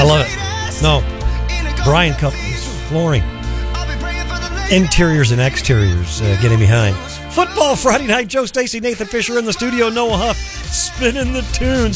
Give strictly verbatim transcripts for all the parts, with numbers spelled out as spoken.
I love it. No, Brian Couplings, flooring, interiors and exteriors, uh, getting behind. Football Friday night. Joe Stacy, Nathan Fisher in the studio. Noah Huff spinning the tunes.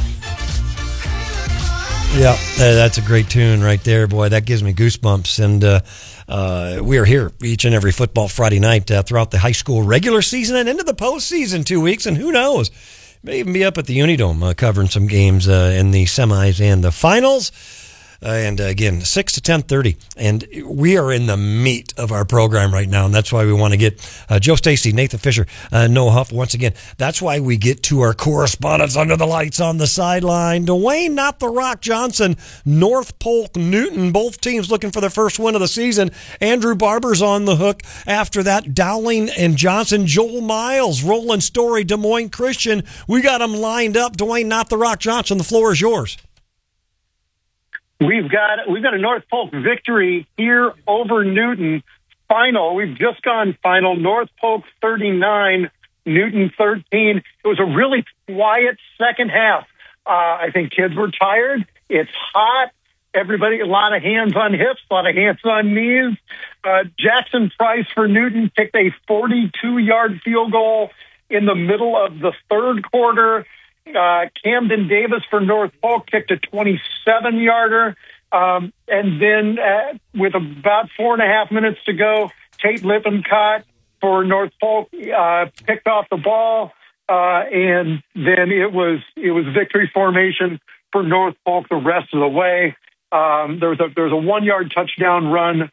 Yeah, uh, that's a great tune right there, boy. That gives me goosebumps. And uh, uh, we are here each and every Football Friday night uh, throughout the high school regular season and into the postseason two weeks. And who knows, may even be up at the Unidome uh, covering some games uh, in the semis and the finals. Uh, and uh, again, six to ten thirty. And we are in the meat of our program right now. And that's why we want to get uh, Joe Stacy, Nathan Fisher, uh, Noah Huff once again. That's why we get to our correspondents under the lights on the sideline. Dwayne Not the Rock Johnson, North Polk Newton, both teams looking for their first win of the season. Andrew Barber's on the hook after that. Dowling and Johnson, Joel Miles, Roland Story, Des Moines Christian. We got them lined up. Dwayne Not the Rock Johnson, the floor is yours. We've got we've got a North Polk victory here over Newton. Final. We've just gone final. North Polk thirty-nine, Newton thirteen. It was a really quiet second half. Uh, I think kids were tired. It's hot. Everybody, a lot of hands on hips, a lot of hands on knees. Uh, Jackson Price for Newton kicked a forty-two-yard field goal in the middle of the third quarter. Uh, Camden Davis for North Polk kicked a twenty-seven-yarder. Um, and then uh, with about four and a half minutes to go, Tate Lippincott for North Polk uh, picked off the ball. Uh, and then it was it was victory formation for North Polk the rest of the way. Um, there was a there was a one-yard touchdown run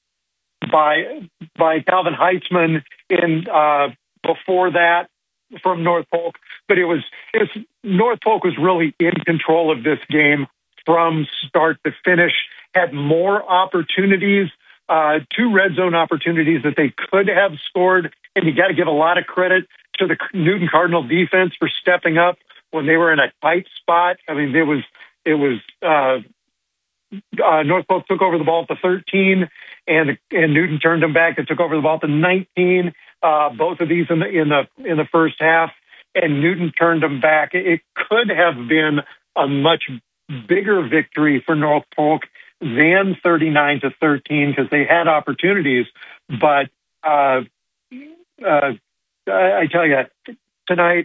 by by Calvin Heitzman in uh, before that from North Polk, but it was, it was North Polk was really in control of this game from start to finish, had more opportunities, uh, two red zone opportunities that they could have scored, and you got to give a lot of credit to the Newton Cardinal defense for stepping up when they were in a tight spot. I mean, it was, it was, uh, uh, North Polk took over the ball at the thirteen, and and Newton turned them back and took over the ball at the nineteen. Uh, both of these in the in the in the first half, and Newton turned them back. It could have been a much bigger victory for North Polk than thirty-nine to thirteen because they had opportunities. But uh, uh, I tell you, tonight,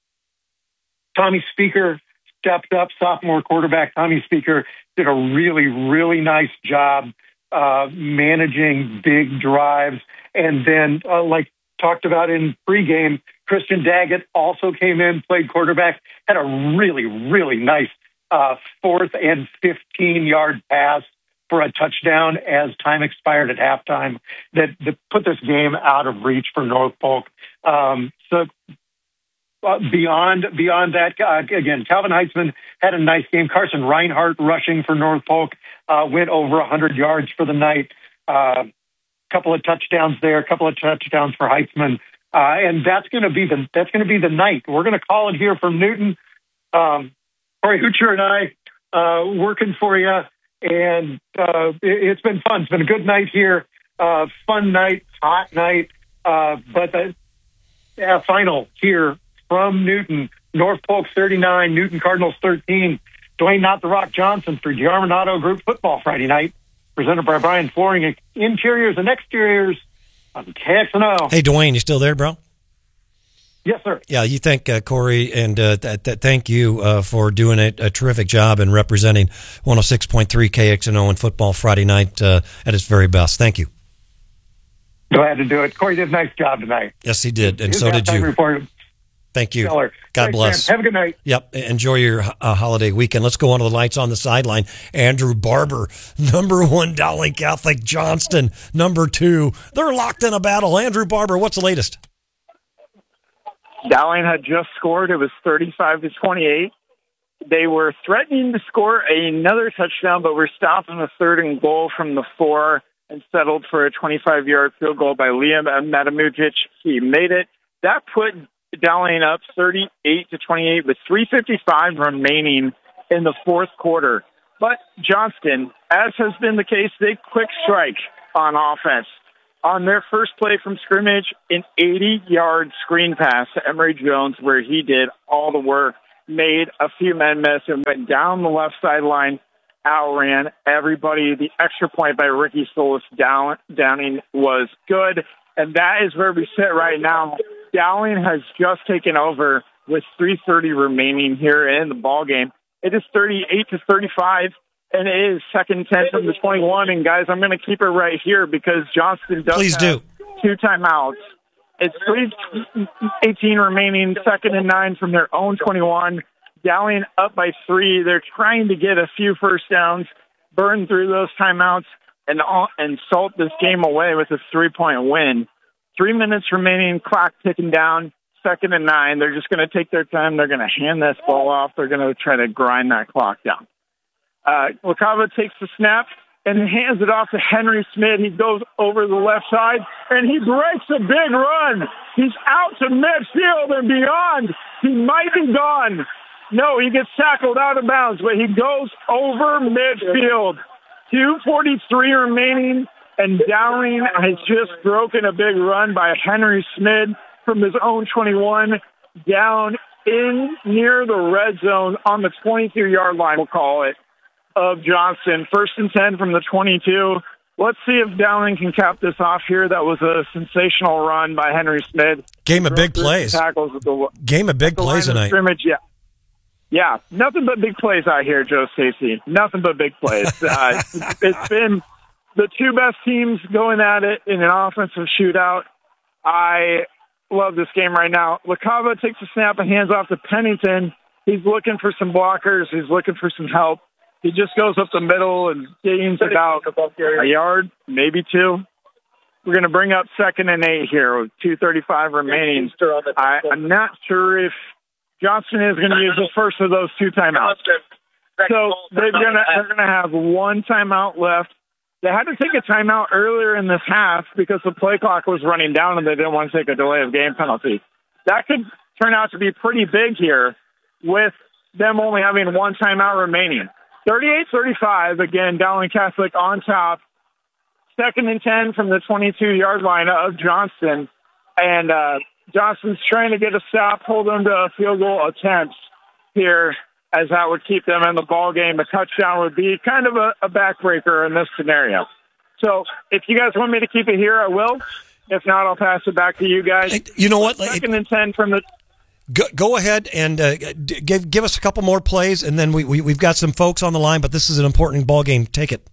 Tommy Speaker stepped up. Sophomore quarterback Tommy Speaker did a really, really nice job uh, managing big drives, and then uh, like. Talked about in pregame, Christian Daggett also came in, played quarterback, had a really, really nice uh, fourth and fifteen-yard pass for a touchdown as time expired at halftime that, that put this game out of reach for North Polk. Um, so uh, beyond beyond that, uh, again, Calvin Heitzman had a nice game. Carson Reinhardt rushing for North Polk uh, went over one hundred yards for the night. Uh, couple of touchdowns there, a couple of touchdowns for Heitzman. Uh, and that's going to be the, that's going to be the night. We're going to call it here from Newton. Um, Corey Hoocher and I, uh, working for you. And, uh, it, it's been fun. It's been a good night here. Uh, fun night, hot night. Uh, but the yeah, final here from Newton, North Polk thirty-nine, Newton Cardinals thirteen. Dwayne Not the Rock Johnson for Jarman Auto Group Football Friday night. Presented by Brian Flooring, interiors and exteriors on K X N O. Hey, Dwayne, you still there, bro? Yes, sir. Yeah, you thank uh, Corey, and uh, th- th- thank you uh, for doing a, a terrific job in representing one oh six point three K X N O and Football Friday night uh, at its very best. Thank you. Glad to do it. Corey did a nice job tonight. Yes, he did, and His so did you. Report. Thank you. Stellar. God Thanks, bless. man. Have a good night. Yep. Enjoy your uh, holiday weekend. Let's go on to the lights on the sideline. Andrew Barber, number one, Dowling Catholic. Johnston, number two. They're locked in a battle. Andrew Barber, what's the latest? Dowling had just scored. It was thirty-five to twenty-eight. They were threatening to score another touchdown, but were stopped on a third and goal from the four and settled for a twenty-five-yard field goal by Liam Matamujic. He made it. That put Dowling up thirty-eight to twenty-eight with three fifty-five remaining in the fourth quarter. But Johnston, as has been the case, they quick strike on offense. On their first play from scrimmage, an eighty-yard screen pass to Emory Jones where he did all the work, made a few men miss, and went down the left sideline outran everybody. The extra point by Ricky Solis down, Downing was good, and that is where we sit right now. Dowling has just taken over with three thirty remaining here in the ball game. It is thirty-eight to thirty-five, and it is second ten from the twenty-one. And guys, I'm going to keep it right here because Johnston does Please have do. two timeouts. It's three eighteen remaining, second and nine from their own twenty-one. Dowling up by three. They're trying to get a few first downs, burn through those timeouts, and and salt this game away with a three-point win. Three minutes remaining, clock ticking down, second and nine. They're just going to take their time. They're going to hand this ball off. They're going to try to grind that clock down. Uh, LaCava takes the snap and hands it off to Henry Smith. He goes over the left side, and he breaks a big run. He's out to midfield and beyond. He might be gone. No, he gets tackled out of bounds, but he goes over midfield. two forty-three remaining, and Dowling has just broken a big run by Henry Smith from his own twenty-one down in near the red zone on the twenty-two-yard line, we'll call it, of Johnston. First and ten from the twenty-two. Let's see if Dowling can cap this off here. That was a sensational run by Henry Smith. Game of big plays. Tackles at the, Game of big the plays line of tonight. Scrimmage, yeah. Yeah, nothing but big plays out here, Joe Stacy. Nothing but big plays. Uh, it's been the two best teams going at it in an offensive shootout. I love this game right now. LaCava takes a snap and hands off to Pennington. He's looking for some blockers. He's looking for some help. He just goes up the middle and gains about a yard, maybe two. We're going to bring up second and eight here with two thirty-five remaining. I, I'm not sure if Johnston is going to use the first of those two timeouts. So they're going to they're going to have one timeout left. They had to take a timeout earlier in this half because the play clock was running down and they didn't want to take a delay of game penalty. That could turn out to be pretty big here with them only having one timeout remaining. thirty-eight thirty-five, again, Dowling Catholic on top. Second and ten from the twenty-two-yard line of Johnston. And uh, Johnston's trying to get a stop, hold them to a field goal attempt here, as that would keep them in the ball game. A touchdown would be kind of a, a backbreaker in this scenario. So if you guys want me to keep it here, I will. If not, I'll pass it back to you guys. You know what? Second and ten from the... Go, go ahead and uh, give give us a couple more plays, and then we, we, we've got some folks on the line, but this is an important ball game. Take it.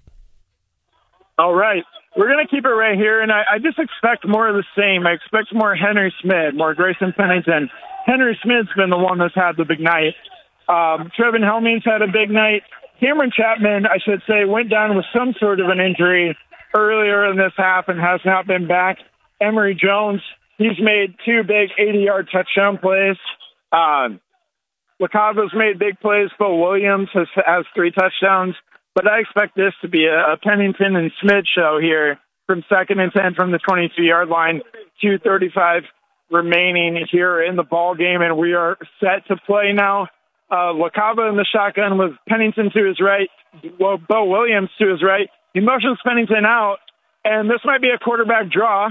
All right. We're going to keep it right here, and I, I just expect more of the same. I expect more Henry Smith, more Grayson Pennington. Henry Smith's been the one that's had the big night. Um, Trevin Helmings had a big night. Cameron Chapman, I should say, went down with some sort of an injury earlier in this half and has not been back. Emory Jones, he's made two big eighty-yard touchdown plays. Um, LaCava's made big plays. Bo Williams has, has three touchdowns. But I expect this to be a, a Pennington and Smith show here from second and ten from the twenty-two-yard line. two thirty-five remaining here in the ball game, and we are set to play now. Uh, LaCava in the shotgun with Pennington to his right, well, Bo Williams to his right. He motions Pennington out, and this might be a quarterback draw,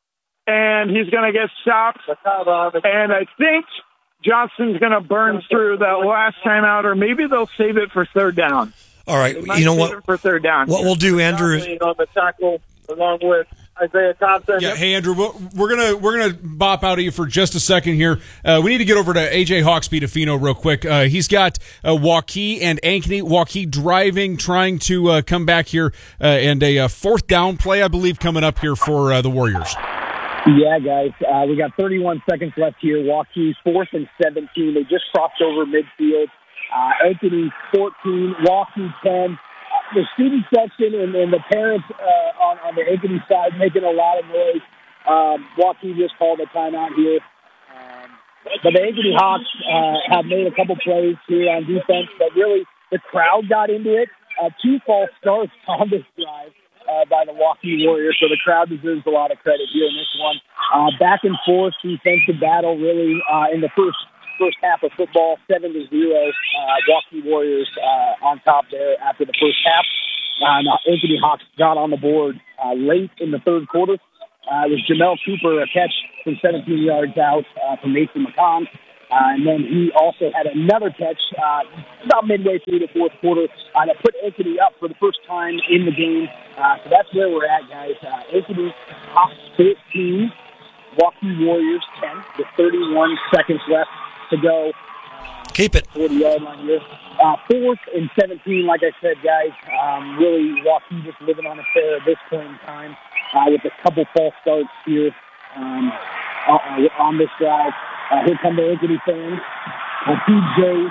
and he's going to get stopped. And I think Johnston's going to burn through that last timeout, or maybe they'll save it for third down. All right, you know what? For third down. What we'll do, Andrew, on the tackle along with Isaiah Thompson. Yeah, hey Andrew, we're gonna we're gonna bop out of you for just a second here. Uh, we need to get over to A J Hawksby Defino real quick. Uh, he's got uh, Waukee and Ankeny. Waukee driving, trying to uh, come back here, uh, and a uh, fourth down play, I believe, coming up here for uh, the Warriors. Yeah, guys, uh, we got thirty-one seconds left here. Waukee's fourth and seventeen. They just crossed over midfield. Uh, Ankeny fourteen, Waukee ten. Uh, the student section and, and the parents uh, on, on the Ankeny side making a lot of noise. Um, Waukee just called a timeout here. Um, but the Ankeny Hawks uh, have made a couple plays here on defense, but really the crowd got into it. Uh, two false starts on this drive uh, by the Waukee Warriors, so the crowd deserves a lot of credit here in this one. Uh, back and forth defensive battle really uh, in the first First half of football, seven to zero. Uh, Waukee Warriors uh, on top there after the first half. Uh, now Ankeny Hawks got on the board uh, late in the third quarter. Uh, it was Jamel Cooper, a catch from seventeen yards out uh, from Mason McCon. Uh, and then he also had another catch uh, about midway through the fourth quarter uh, that put Ankeny up for the first time in the game. Uh, so that's where we're at, guys. Uh, Ankeny Hawks thirteen, Waukee Warriors ten, with thirty-one seconds left to go. Keep it. forty-yard line here. Uh, fourth and seventeen, like I said, guys. Um, really, Waukee just living on a tear at this point in time uh, with a couple false starts here um, on this drive. Uh, here come the Ankeny fans. Uh, P J,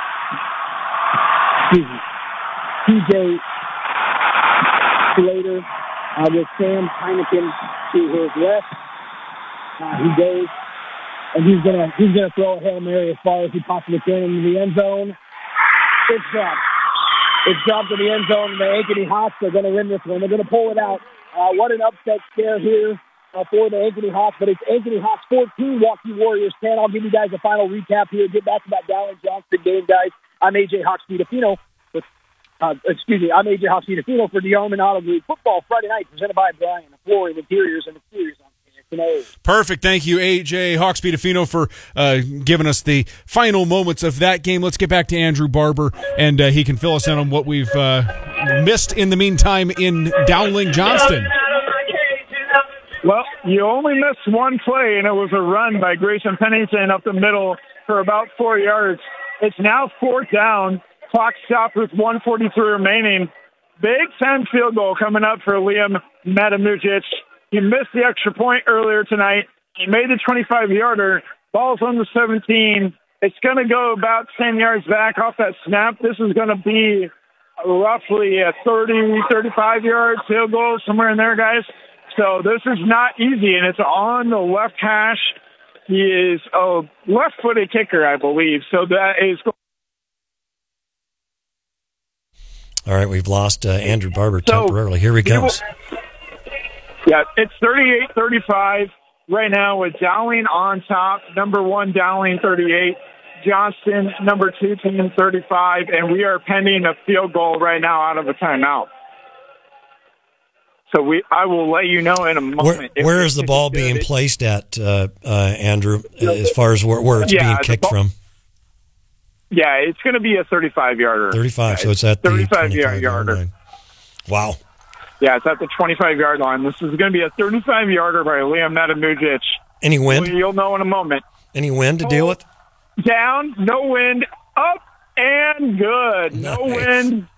excuse me, P J Slater uh, with Sam Heineken to his left. Uh, he goes, and he's gonna he's gonna throw a Hail Mary as far as he possibly can into the end zone. It's dropped. It's dropped in the end zone. The Ankeny Hawks are gonna win this one. They're gonna pull it out. Uh, what an upset scare here. Uh, for the Ankeny Hawks, but it's Ankeny Hawks fourteen, Waukee Warriors ten. I'll give you guys a final recap here. Get back to that Dowling Johnston game, guys. I'm A J Hawks-Vitafino. Uh, excuse me, I'm A J Hawks-Vitafino for Dion Auto Group Football Friday night, presented by Brian, the flooring, interiors, and exteriors on K X N O. Perfect. Thank you, A J Hawks-Vitafino, for uh, giving us the final moments of that game. Let's get back to Andrew Barber, and uh, he can fill us in on what we've uh, missed in the meantime in Dowling Johnston. Well, you only missed one play, and it was a run by Grayson Pennington up the middle for about four yards. It's now fourth down. Clock stopped with one forty-three remaining. Big time field goal coming up for Liam Matamujic. He missed the extra point earlier tonight. He made the twenty-five-yarder. Ball's on the seventeen. It's going to go about ten yards back off that snap. This is going to be roughly a thirty, thirty-five-yard field goal, somewhere in there, guys. So this is not easy, and it's on the left hash. He is a left-footed kicker, I believe. So that is. All right, we've lost uh, Andrew Barber So, temporarily. Here he comes. Yeah, it's thirty-eight thirty-five right now with Dowling on top. Number one, Dowling thirty-eight. Johnston, number two, team thirty-five. And we are pending a field goal right now out of a timeout. So we, I will let you know in a moment. Where, where is the ball being placed at, uh, uh, Andrew, as far as where, where it's yeah, being kicked ball, from? Yeah, it's going to be a thirty-five-yarder. thirty-five, so it's at the thirty-five-yarder. line. Wow. Yeah, it's at the twenty-five-yard line. This is going to be a thirty-five-yarder by Liam Matamujic. Any wind? You'll know in a moment. Any wind to deal with? Down, no wind, up and good. Nice. No wind,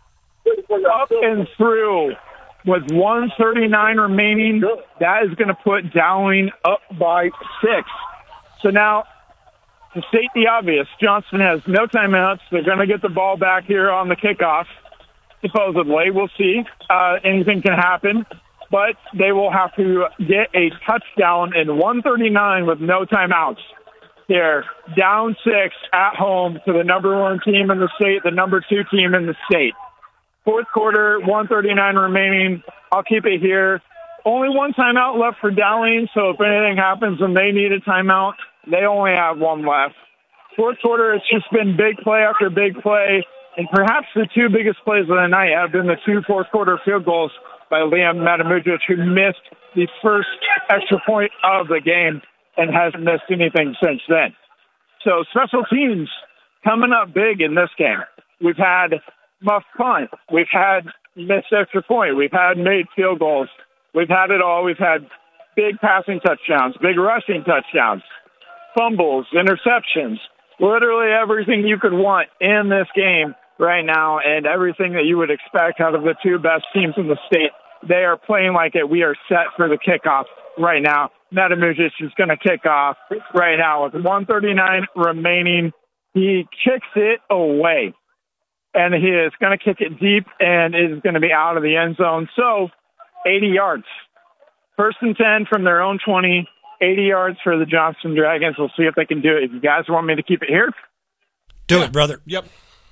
up and through. With one thirty-nine remaining, that is going to put Dowling up by six. So now, to state the obvious, Johnston has no timeouts. They're going to get the ball back here on the kickoff, supposedly. We'll see. Uh, anything can happen. But they will have to get a touchdown in one thirty-nine with no timeouts. They're down six at home to the number one team in the state, the number two team in the state. Fourth quarter, one thirty-nine remaining. I'll keep it here. Only one timeout left for Dowling, so if anything happens and they need a timeout, they only have one left. Fourth quarter, it's just been big play after big play, and perhaps the two biggest plays of the night have been the two fourth quarter field goals by Liam Matamujic, who missed the first extra point of the game and hasn't missed anything since then. So special teams coming up big in this game. We've had muff punt. We've had missed extra point. We've had made field goals. We've had it all. We've had big passing touchdowns, big rushing touchdowns, fumbles, interceptions, literally everything you could want in this game right now, and everything that you would expect out of the two best teams in the state. They are playing like it. We are set for the kickoff right now. Matamujic is going to kick off right now with one thirty-nine remaining. He kicks it away. And he is going to kick it deep and is going to be out of the end zone. So, eighty yards. First and ten from their own twenty. eighty yards for the Johnston Dragons. We'll see if they can do it. If you guys want me to keep it here. Do it, brother. Yep.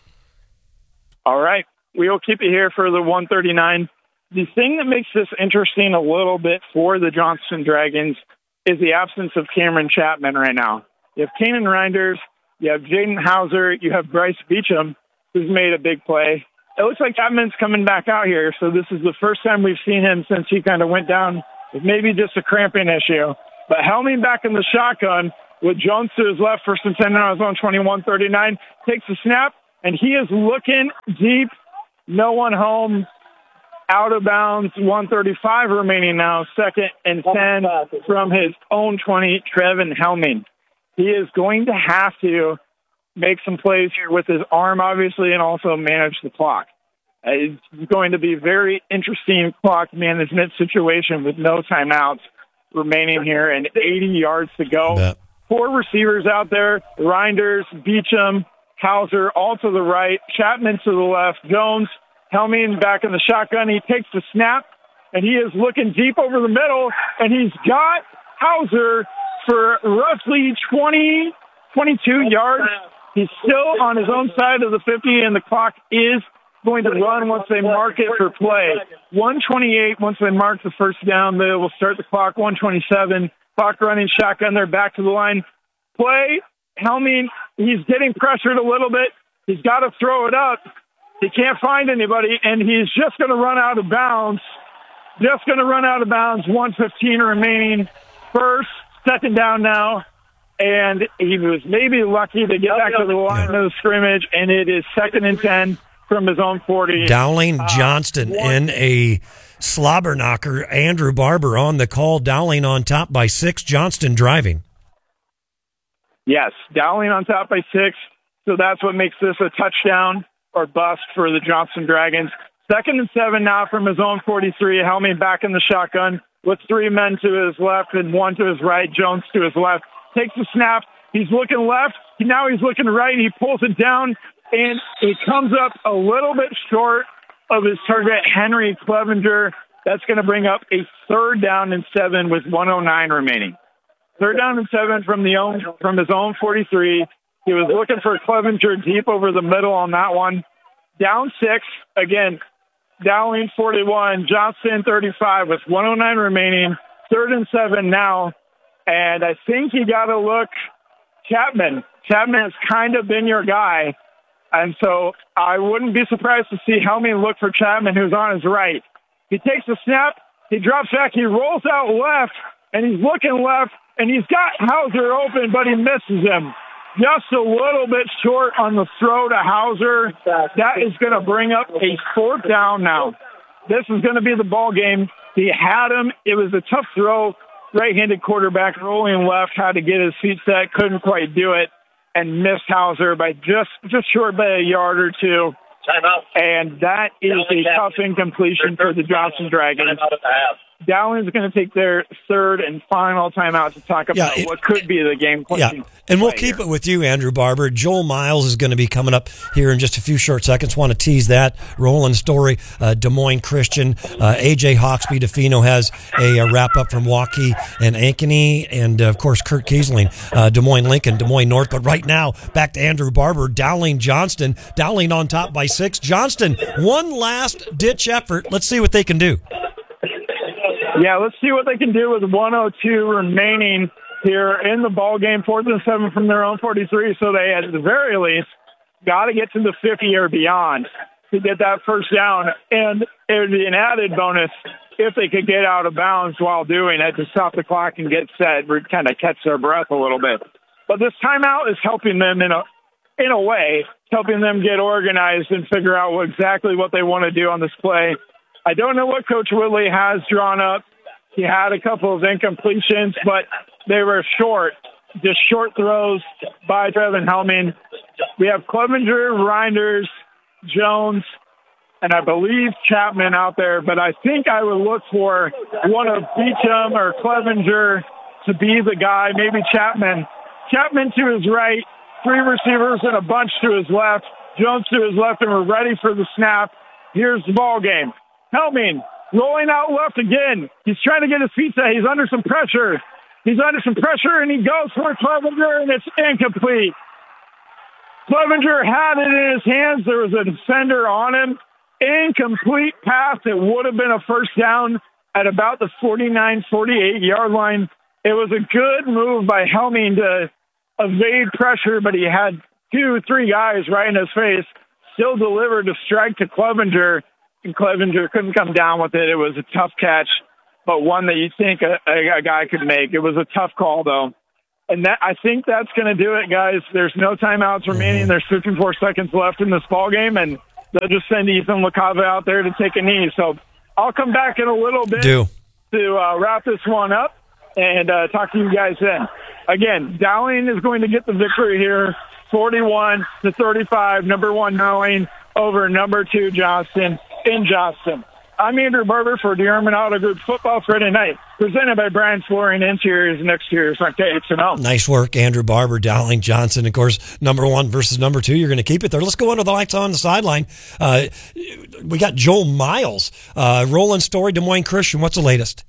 All right. We will keep it here for the one thirty-nine. The thing that makes this interesting a little bit for the Johnston Dragons is the absence of Cameron Chapman right now. You have Kanan Reinders. You have Jaden Hauser. You have Bryce Beecham, who's made a big play. It looks like Chapman's coming back out here, so this is the first time we've seen him since he kind of went down with maybe just a cramping issue. But Helming back in the shotgun, with Jones to his left, first and ten on his own twenty-one thirty-nine. Takes the snap, and he is looking deep. No one home. Out of bounds, one thirty-five remaining now, second and ten from his own twenty, Trevin Helming. He is going to have to make some plays here with his arm, obviously, and also manage the clock. It's going to be a very interesting clock management situation with no timeouts remaining here and eighty yards to go. Yeah. Four receivers out there, Reinders, Beecham, Hauser, all to the right, Chapman to the left, Jones, Helming back in the shotgun. He takes the snap, and he is looking deep over the middle, and he's got Hauser for roughly twenty, twenty-two yards. He's still on his own side of the fifty, and the clock is going to run once they mark it for play. one twenty-eight, once they mark the first down, they will start the clock. one twenty-seven, clock running shotgun. They're back to the line. Play, Helming, he's getting pressured a little bit. He's got to throw it up. He can't find anybody, and he's just going to run out of bounds. Just going to run out of bounds. one fifteen remaining. First, second down now. And he was maybe lucky to get back to the line of the scrimmage, and it is second and ten from his own forty. Dowling Uh, Johnston one- in a slobber knocker. Andrew Barber on the call. Dowling on top by six. Johnston driving. Yes, Dowling on top by six. So that's what makes this a touchdown or bust for the Johnston Dragons. Second and seven now from his own forty-three. Helming back in the shotgun with three men to his left and one to his right. Jones to his left. Takes the snap. He's looking left. Now he's looking right. He pulls it down, and it comes up a little bit short of his target, Henry Clevenger. That's going to bring up a third down and seven with one oh nine remaining. Third down and seven from the own from his own forty-three. He was looking for Clevenger deep over the middle on that one. Down six. Again, Dowling forty-one, Johnston thirty-five with one oh nine remaining. Third and seven now. And I think you got to look Chapman. Chapman has kind of been your guy. And so I wouldn't be surprised to see Helming look for Chapman, who's on his right. He takes the snap. He drops back. He rolls out left, and he's looking left, and he's got Hauser open, but he misses him. Just a little bit short on the throw to Hauser. That is going to bring up a fourth down now. This is going to be the ball game. He had him. It was a tough throw. Right-handed quarterback rolling left, had to get his feet set, couldn't quite do it, and missed Hauser by just, just short by a yard or two. Timeout. And that is a tough incompletion for the Johnston Dragons. Dowling's going to take their third and final timeout to talk about Yeah, it- what could be the game. Yeah, and we'll keep it with you, Andrew Barber. Joel Miles is going to be coming up here in just a few short seconds. Want to tease that. Roland Story, uh, Des Moines Christian, uh, A J Hawksby DeFino has a, a wrap-up from Waukee and Ankeny, and, uh, of course, Kurt Kiesling, uh, Des Moines Lincoln, Des Moines North. But right now, back to Andrew Barber, Dowling Johnston. Dowling on top by six. Johnston, one last-ditch effort. Let's see what they can do. Yeah, let's see what they can do with one oh two remaining here in the ball game. Fourth and seven from their own forty-three, so they, at the very least, got to get to the fifty or beyond to get that first down. And it would be an added bonus if they could get out of bounds while doing it to stop the clock and get set, or kind of catch their breath a little bit. But this timeout is helping them in a in a way, helping them get organized and figure out what, exactly what they want to do on this play. I don't know what Coach Whitley has drawn up. He had a couple of incompletions, but they were short, just short throws by Trevin Helming. We have Clevenger, Reinders, Jones, and I believe Chapman out there, but I think I would look for one of Beecham or Clevenger to be the guy, maybe Chapman. Chapman to his right, three receivers and a bunch to his left, Jones to his left, and we're ready for the snap. Here's the ball game. Helming rolling out left again. He's trying to get his feet set. He's under some pressure. He's under some pressure, and he goes for Clevenger, and it's incomplete. Clevenger had it in his hands. There was a defender on him. Incomplete pass. It would have been a first down at about the forty-nine, forty-eight yard line. It was a good move by Helming to evade pressure, but he had two, three guys right in his face. Still delivered a strike to Clevenger, and Clevenger couldn't come down with it. It was a tough catch, but one that you think a, a, a guy could make. It was a tough call, though. And that I think that's going to do it, guys. There's no timeouts remaining. Mm-hmm. There's fifty-four seconds left in this ball game, and they'll just send Ethan LaCava out there to take a knee. So I'll come back in a little bit do. to uh, wrap this one up and uh, talk to you guys then. Again, Dowling is going to get the victory here, forty-one to thirty-five. Number one Dowling over number two Johnston in Johnston. I'm Andrew Barber for DeArmond Auto Group Football Friday Night, presented by Brian Flooring Interiors and Exteriors on K X N O. Nice work, Andrew Barber, Dowling, Johnson. Of course, number one versus number two. You're going to keep it there. Let's go under the lights on the sideline. Uh, we got Joel Miles, uh, Roland Story, Des Moines Christian. What's the latest?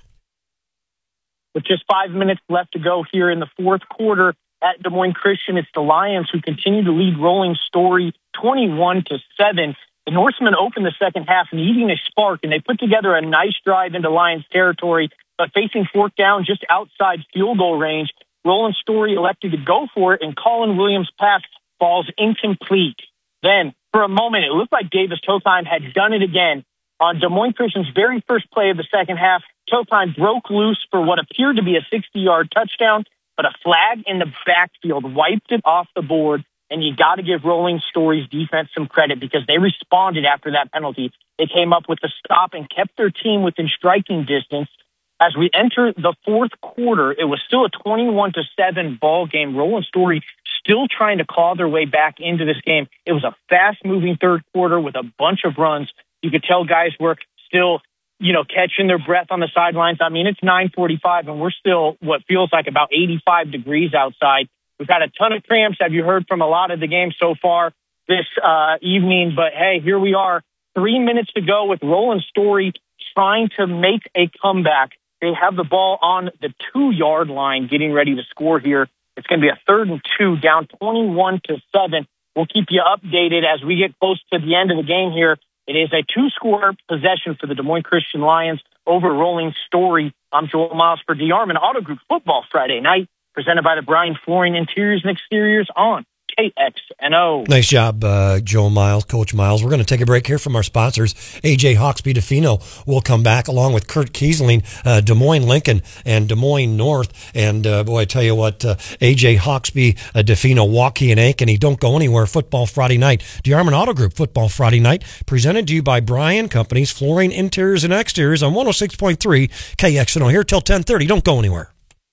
With just five minutes left to go here in the fourth quarter at Des Moines Christian, it's the Lions who continue to lead Rolling Story twenty-one to seven. The Norsemen opened the second half needing a spark, and they put together a nice drive into Lions territory, but facing fourth down just outside field goal range, Roland Story elected to go for it, and Colin Williams' pass falls incomplete. Then, for a moment, it looked like Davis Tokheim had done it again. On Des Moines Christian's very first play of the second half, Tokheim broke loose for what appeared to be a sixty-yard touchdown, but a flag in the backfield wiped it off the board. And you got to give Rolling Story's defense some credit because they responded after that penalty. They came up with the stop and kept their team within striking distance. As we enter the fourth quarter, it was still a twenty-one to seven ball game. Rolling Story still trying to claw their way back into this game. It was a fast-moving third quarter with a bunch of runs. You could tell guys were still, you know, catching their breath on the sidelines. I mean, it's nine forty-five, and we're still what feels like about eighty-five degrees outside. We've had a ton of cramps. Have you heard from a lot of the games so far this uh, evening? But, hey, here we are. Three minutes to go with Roland Story trying to make a comeback. They have the ball on the two-yard line getting ready to score here. It's going to be a third and two, down twenty-one to seven. We'll keep you updated as we get close to the end of the game here. It is a two-score possession for the Des Moines Christian Lions over Rolling Story. I'm Joel Miles for DeArmond Auto Group Football Friday Night, presented by the Brian Flooring Interiors and Exteriors on K X N O. Nice job, uh, Joel Miles, Coach Miles. We're going to take a break here from our sponsors. A J Hawksby DeFino will come back along with Kurt Kiesling, uh, Des Moines Lincoln, and Des Moines North. And, uh, boy, I tell you what, uh, A J Hawksby, uh, DeFino, Waukee, and Ankeny. Don't go anywhere. Football Friday night. DeArmond Auto Group Football Friday night, presented to you by Brian Companies, Flooring Interiors and Exteriors on one oh six point three K X N O. Here till ten thirty. Don't go anywhere.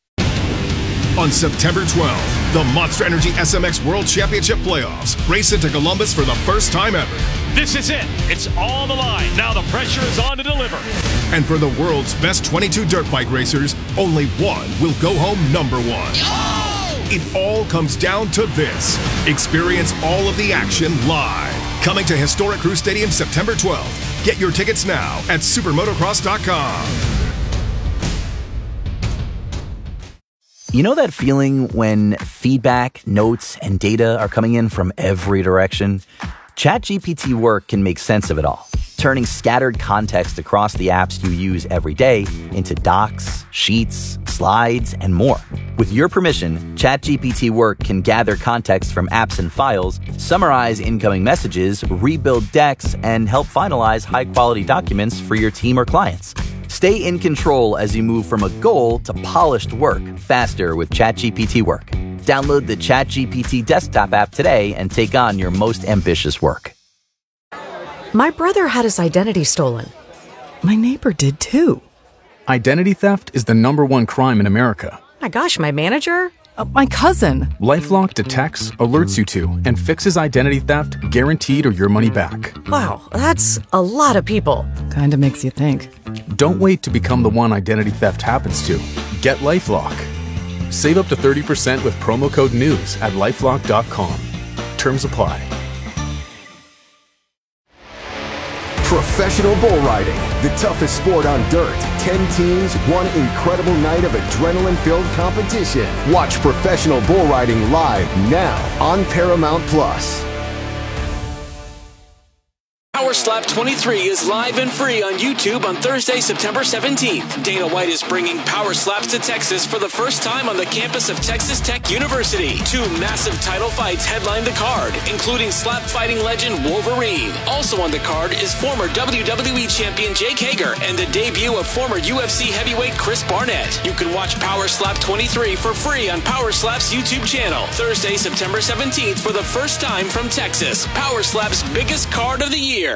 On September twelfth, the Monster Energy S M X World Championship Playoffs race into Columbus for the first time ever. This is it. It's on the line. Now the pressure is on to deliver. And for the world's best twenty-two dirt bike racers, only one will go home number one. Oh! It all comes down to this. Experience all of the action live. Coming to historic Crew Stadium September twelfth. Get your tickets now at supermotocross dot com. You know that feeling when feedback, notes, and data are coming in from every direction? ChatGPT Work can make sense of it all, turning scattered context across the apps you use every day into docs, sheets, slides, and more. With your permission, ChatGPT Work can gather context from apps and files, summarize incoming messages, rebuild decks, and help finalize high-quality documents for your team or clients. Stay in control as you move from a goal to polished work faster with ChatGPT Work. Download the ChatGPT desktop app today and take on your most ambitious work. My brother had his identity stolen. My neighbor did too. Identity theft is the number one crime in America. My gosh, my manager? Uh, my cousin. LifeLock detects, alerts you to, and fixes identity theft guaranteed or your money back. Wow, that's a lot of people. Kinda makes you think. Don't wait to become the one identity theft happens to. Get LifeLock. Save up to thirty percent with promo code NEWS at lifelock dot com. Terms apply. Professional bull riding, the toughest sport on dirt. Ten teams, one incredible night of adrenaline-filled competition. Watch professional bull riding live now on Paramount Plus. Power Slap twenty-three is live and free on YouTube on Thursday, September seventeenth. Dana White is bringing Power Slaps to Texas for the first time on the campus of Texas Tech University. Two massive title fights headline the card, including slap fighting legend Wolverine. Also on the card is former W W E champion Jake Hager and the debut of former U F C heavyweight Chris Barnett. You can watch Power Slap twenty-three for free on Power Slap's YouTube channel Thursday, September seventeenth for the first time from Texas. Power Slap's biggest card of the year.